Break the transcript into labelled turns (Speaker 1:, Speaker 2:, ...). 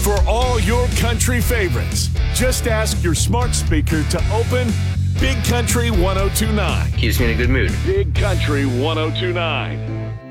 Speaker 1: for all your country favorites. Just ask your smart speaker to open Big Country 1029.
Speaker 2: Keeps me in a good mood.
Speaker 1: Big Country 1029.